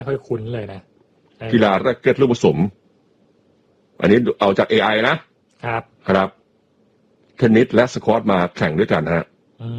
ไม่ค่อยคุ้นเลยนะกีฬาแร็กเก็ตลูกผสมอันนี้เอาจาก AI นะครับเทนนิสและสควอตมาแข่งด้วยกันฮะ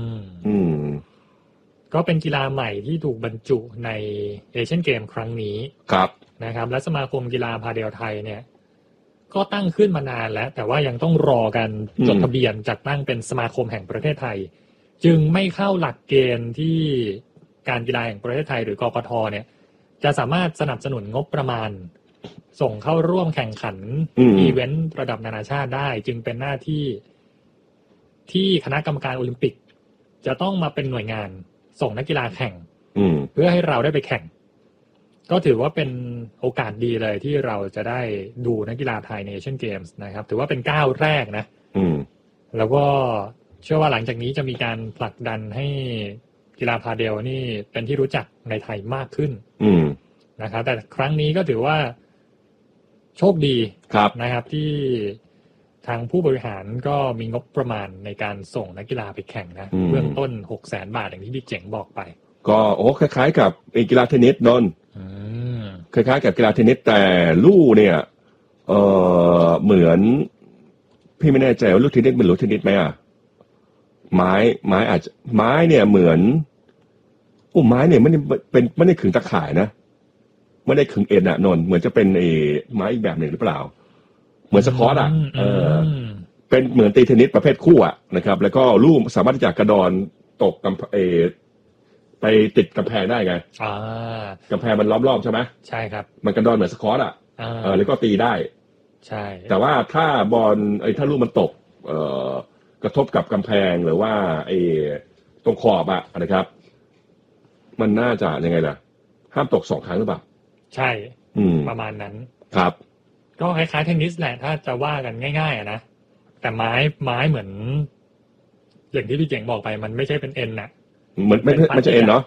ก็เป็นกีฬาใหม่ที่ถูกบรรจุในเอเชียนเกมครั้งนี้ครับนะครับและสมาคมกีฬาพาเดลไทยเนี่ยก็ตั้งขึ้นมานานแล้วแต่ว่ายังต้องรอกันจดทะเบียนจัดตั้งเป็นสมาคมแห่งประเทศไทยจึงไม่เข้าหลักเกณฑ์ที่การกีฬาแห่งประเทศไทยหรือกกท.เนี่ยจะสามารถสนับสนุนงบประมาณส่งเข้าร่วมแข่งขันอีเวนต์ระดับนานาชาติได้จึงเป็นหน้าที่คณะกรรมการโอลิมปิกจะต้องมาเป็นหน่วยงานส่งนักกีฬาแข่งเพื่อให้เราได้ไปแข่งก็ถือว่าเป็นโอกาสดีเลยที่เราจะได้ดูนักกีฬาไทยในเอเชียนเกมส์นะครับถือว่าเป็นก้าวแรกนะแล้วก็เชื่อว่าหลังจากนี้จะมีการผลักดันให้กีฬาพาเดลนี่เป็นที่รู้จักในไทยมากขึ้นนะครับแต่ครั้งนี้ก็ถือว่าโชคดีนะครับที่ทางผู้บริหารก็มีงบประมาณในการส่งนักกีฬาไปแข่งนะเบื้องต้น 600,000 บาทอย่างที่พี่เจ๋งบอกไปก็คล้ายๆกับกีฬาเทนนิสนนคล้ายๆกับกีฬาเทนนิสแต่ลู่เนี่ยเหมือนพี่ไม่แน่ใจว่าลูกเทนนิสเป็นลูกเทนนิสไหมอ่ะไม้อาจจะไม้เนี่ยเหมือนไม้เนี่ยไม่ได้ขึงตะข่ายนะไม่ได้ขึงเอ็นอ่ะนนเหมือนจะเป็นไม้อีกแบบหนึ่งหรือเปล่าเหมือนสควอตอ่ะเป็นเหมือนตีเทนนิสประเภทคู่อ่ะนะครับแล้วก็ลูกสามารถที่จะกระดอนตกไปติดกำแพงได้ไงกำแพงมันล้อมรอบใช่ไหมใช่ครับมันกระดอนเหมือนสควอตอ่ะแล้วก็ตีได้ใช่แต่ว่าถ้าบอลถ้าลูกมันตกกระทบกับกำแพงหรือว่าตรงขอบอ่ะนะครับมันน่าจะยังไงล่ะห้ามตก2 ครั้งหรือเปล่าใช่ประมาณนั้นครับก็คล้ายๆเทนนิสแหละถ้าจะว่ากันง่ายๆนะแต่ไม้เหมือนอย่างที่พี่เจ๋งบอกไปมันไม่ใช่เป็นเอ็นน่ะมันไม่ใช่เอ็นเนาะ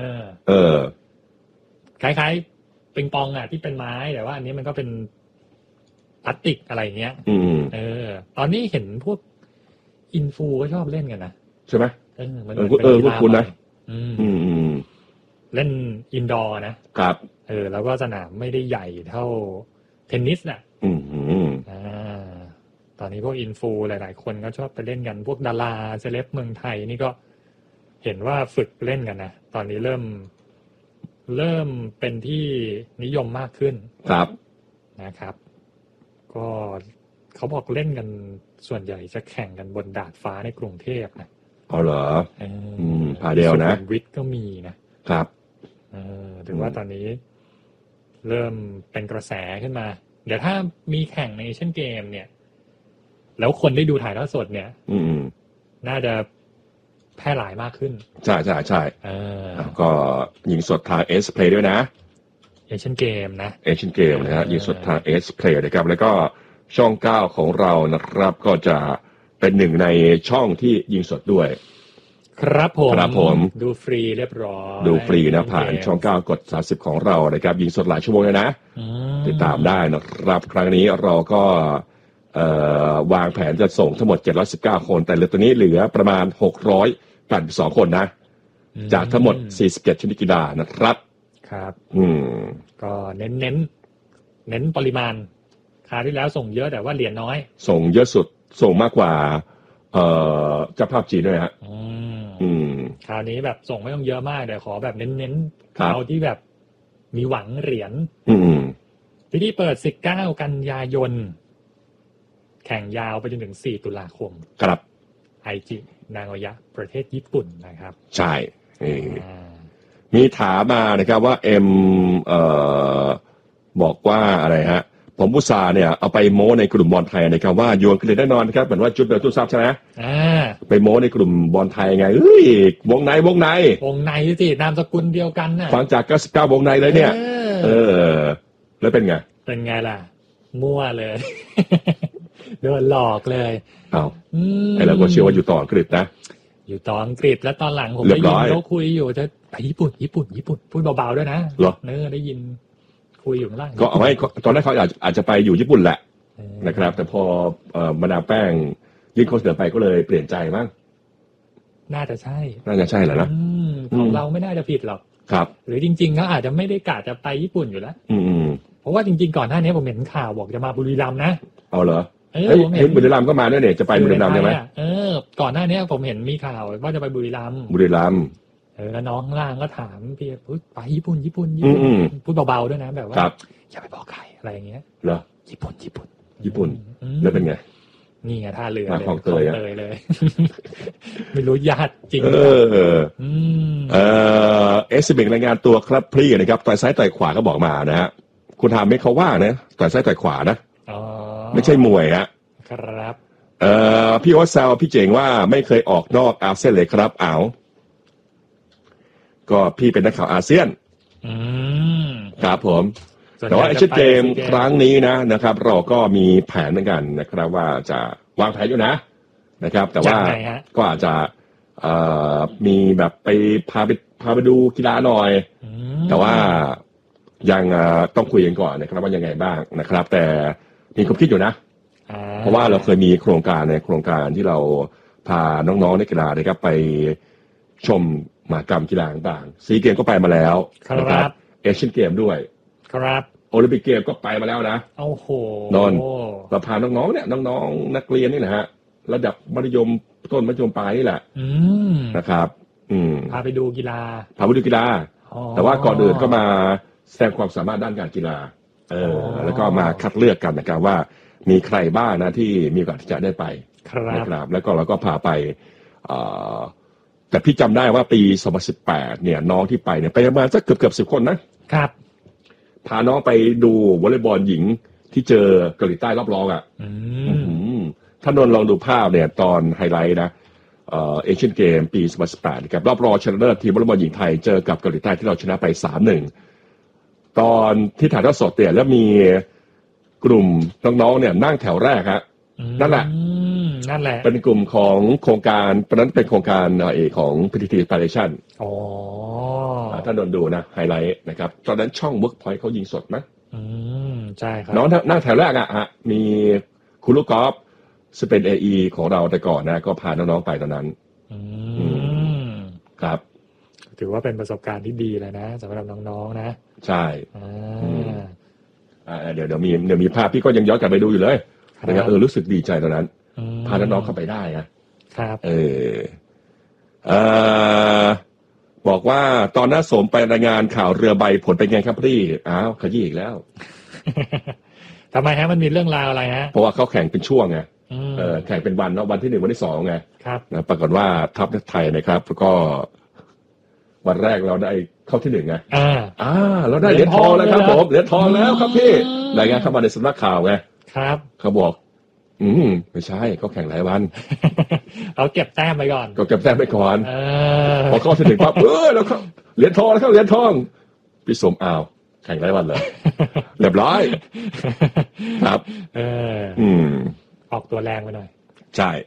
คล้ายๆปิงปองอ่ะที่เป็นไม้แต่ว่าอันนี้มันก็เป็นพลาสติกอะไรเงี้ยตอนนี้เห็นพวกอินฟูก็ชอบเล่นกันนะใช่ไหมมันเป็นคุณนะเล่นอินดอร์นะครับแล้วก็สนามไม่ได้ใหญ่เท่าเทนนิสน่ะตอนนี้พวกอินฟูหลายๆคนก็ชอบไปเล่นกันพวกดาราเซเลบเมืองไทยนี่ก็เห็นว่าฝึกเล่นกันนะตอนนี้เริ่มเป็นที่นิยมมากขึ้นครับนะครับก็เขาบอกเล่นกันส่วนใหญ่จะแข่งกันบนดาดฟ้าในกรุงเทพนะอ๋อเหรอพาเดียวนะวิทย์ก็มีนะครับถือว่าตอนนี้เริ่มเป็นกระแสขึ้นมาเดี๋ยวถ้ามีแข่งในเอเชียนเกมเนี่ยแล้วคนได้ดูถ่ายทอดสดเนี่ยน่าจะแพร่หลายมากขึ้นใช่ก็ยิงสดทางเอสเพลย์ด้วยนะเอเชียนเกมนะฮะยิงสดทางเอสเพลย์นะครับแล้วก็ช่อง9ของเรานะครับก็จะเป็นหนึ่งในช่องที่ยิงสดด้วยครับผมดูฟรีเรียบร้อยดูฟรีนะผ่านช่อง9กด30ของเรานะครับยิงสดหลายชั่วโมงเลยนะติดตามได้นะครับครั้งนี้เราก็วางแผนจะส่งทั้งหมด719คนแต่เหลือตัวนี้เหลือประมาณ682คนนะจากทั้งหมด47ชนิดกีฬานะครับครับก็เน้นปริมาณคราวที่แล้วส่งเยอะแต่ว่าเหรียญน้อยส่งเยอะสุดส่งมากกว่าเจ้าภาพจีนด้วยฮะคราวนี้แบบส่งไม่ต้องเยอะมากแต่ขอแบบเน้นเอาที่แบบมีหวังเหรียญพิธีเปิด19กันยายนแข่งยาวไปจนถึง4ตุลาคมครับไอจินางอยะประเทศญี่ปุ่นนะครับใช่มีถามมานะครับว่าบอกว่าอะไรฮะผมอุตส่าห์เนี่ยเอาไปโม้ในกลุ่มบอลไทยนะครับว่าโยนขึ้นเลยแน่นอนครับเหมือนว่าจุดเบลตู้ซับใช่ไหมไปโม้ในกลุ่มบอลไทยไงวงในสินามสกุลเดียวกันน่ะฟังจาก99วงในเลยเนี่ยแล้วเป็นไงล่ะมั่วเลยโดนหลอกเลยไอ้เราก็เชื่อว่าอยู่ต่ออังกฤษนะอยู่ต่ออังกฤษแล้วตอนหลังผมได้ยินเขาคุยอยู่จะไปญี่ปุ่นพูดเบาๆด้วยนะได้ยินคุยอยู่ข้างล่างก็เอาให้ตอนแรกเขาอาจจะไปอยู่ญี่ปุ่นแหละนะครับแต่พอมาดามแป้งยื่นข้อเสนอไปก็เลยเปลี่ยนใจมั้งน่าจะใช่แหละนะของเราไม่น่าจะผิดหรอกครับหรือจริงๆเขาอาจจะไม่ได้กะจะไปญี่ปุ่นอยู่แล้วเพราะว่าจริงๆก่อนหน้านี้ผมเห็นข่าวบอกจะมาบุรีรัมย์นะเอาเหรอเห็นบุรีรัมย์ก็มาด้วยเนี่ยจะไปบุรีรัมย์ใช่ไหมก่อนหน้านี้ผมเห็นมีข่าวว่าจะไปบุรีรัมย์แล้วน้องข้างล่างก็ถามพี่ไปญี่ปุ่นพูดเบาๆด้วยนะแบบว่าอย่าไปบอกใครอะไรอย่างเงี้ยเหรอญี่ปุ่นแล้วเป็นไงนี่ไงท่าเรือมาของเตยเลยไม่รู้ญาติจริง SBN รายงานตัวครับพี่นะครับต่อยซ้ายต่อยขวาก็บอกมานะฮะคุณถามไม่เขาว่านะต่อยซ้ายต่อยขวานะไม่ใช่มวยฮะครับพี่โอ๊ตแซวพี่เจ๋งว่าไม่เคยออกนอกอาเซียนเลยครับก็พี่เป็นนักข่าวอาเซียนครับผมแต่ว่าไอ้ชุดเกมครั้งนี้นะครับเราก็มีแผนเหมือนกันนะครับว่าจะวางแผนอยู่นะครับแต่ว่าก็อาจจะมีแบบไปพาไปดูกีฬาหน่อยแต่ว่ายังต้องคุยกันก่อนนะครับว่ายังไงบ้างนะครับแต่มีความคิดอยู่นะเพราะว่าเราเคยมีโครงการที่เราพาน้องๆนักกีฬานะครับไปชมมหกรรมกีฬาต่างๆซีเกมก็ไปมาแล้วนะครับเอเชียนเกมด้วยครับโอลิมปิกเกมก็ไปมาแล้วนะโอ้โหนนเราพาน้องๆเนี่ยน้องๆนักเรียนนี่นะฮะระดับมัธยมต้นมัธยมปลายนี่แหละนะครับพาไปดูกีฬาแต่ว่าก่อนอื่นก็มาแสดงความสามารถด้านการกีฬาแล้วก็มาคัดเลือกกันนะครับว่ามีใครบ้างนะที่มีโอกาสที่จะได้ไปนะครับแล้วก็เราก็พาไปแต่พี่จำได้ว่าปี2018เนี่ยน้องที่ไปเนี่ยไปประมาณสักเกือบ10 คนนะครับพาน้องไปดูวอลเลย์บอลหญิงที่เจอเกาหลีใต้รอบรองถ้านนลองดูภาพเนี่ยตอนไฮไลท์นะเอเชียนเกมปี2018นะครับรอบรองชนะเลิศทีมวอลเลย์บอลหญิงไทยเจอกับเกาหลีใต้ที่เราชนะไป 3-1 ตอนที่ถ่ายทอดสดเนี่ยแล้วมีกลุ่มน้องๆเนี่ยนั่งแถวแรกฮะนั่นแหละเป็นกลุ่มของโครงการตอนนั้นเป็นโครงการของ PTT Foundation ถ้านนดูนะไฮไลท์นะครับตอนนั้นช่อง Workpoint เขายิงสดไหมใช่ครับน้องนั่งแถวแรกฮะมีคุณลูกกอล์ฟซึ่งเป็น AE ของเราแต่ก่อนนะก็พาน้องๆไปตอนนั้นครับถือว่าเป็นประสบการณ์ที่ดีเลยนะสำหรับน้องๆนะใช่เดี๋ยวมีภาพพี่ก็ยังย้อนกลับไปดูอยู่เลยนะครับรู้สึกดีใจตอนนั้นพาน้องๆเข้าไปได้นะครับบอกว่าตอนน้าสมไปรายงานข่าวเรือใบผลเป็นไงครับพี่ขยี้อีกแล้วทำไมฮะมันมีเรื่องราวอะไรฮะเพราะว่าเขาแข่งเป็นช่วงไงแข่งเป็นวันเนาะวันที่1วันที่2ไงครับปรากฏว่าทัพนักไทยนะครับก็วันแรกเราได้เข้าที่1ไงเราได้เหรียญทองแล้วครับผมเหรียญทองแล้วครับพี่รายงานเข้ามาในสำนักข่าวไงครับเขาบอกไม่ใช่เขาแข่งหลายวันเขาเก็บแต้มไปก่อนก็เก็บแต้มไปก่อนพอเข้าที่1ปั๊บแล้วเขาเหรียญทองแล้วครับเหรียญทองพี่สมแข่งหลายวันเลยเรียบร้อยครับออกตัวแรงไปหน่อยใช่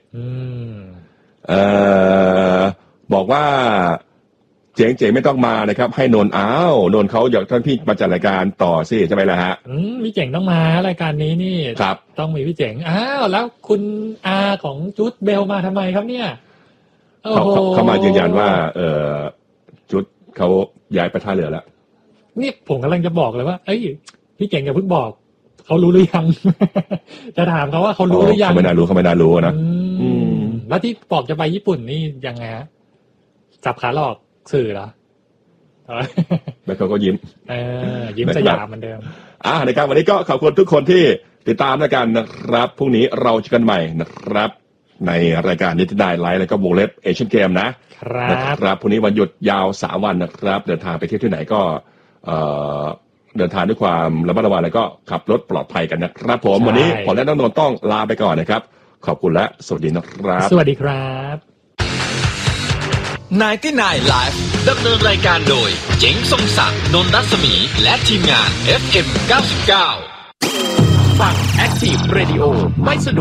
บอกว่าเจ๋งไม่ต้องมานะครับให้นนเขาอยากท่านพี่มาจัดรายการต่อสิใช่ไหมล่ะฮะพี่เจ๋งต้องมารายการนี้นี่ครับต้องมีพี่เจ๋งแล้วคุณอาของจุดเบลมาทำไมครับเนี่ยเขามายืนยันว่าจุดเขาย้ายไปท่าเรือแล้วนี่ผมกำลังจะบอกเลยว่าพี่เจ๋งอย่าเพิ่งบอกเขารู้หรือยัง จะถามเขาว่าเขารู้หรือยังเขาไม่น่ารู้นะแล้วที่บอกจะไปญี่ปุ่นนี่ยังไงฮะจับขาหลอกสื่อเหรอแล้วเขาก็ยิ้มสยามเหมือนเดิมนะครับวันนี้ก็ขอบคุณทุกคนที่ติดตามแล้วกันนะครับพรุ่งนี้เราเจอกันใหม่นะครับในรายการนิติได้ไลฟ์แล้วก็วงเล็บเอเชียนเกมนะครับพรุ่งนี้วันหยุดยาว3 วันนะครับเดินทางไปเที่ยวที่ไหนก็เดินทางด้วยความระมัดระวังแล้วก็ขับรถปลอดภัยกันนะครับผมวันนี้ผมและน้องนนท์ต้องลาไปก่อนนะครับขอบคุณและสวัสดีนะครับสวัสดีครับ 99 Live ดำเนินรายการโดยเจ๋งทรงศักดิ์นนท์รัศมีและทีมงาน FM 99ฟัง Active Radio ไม่สะดวก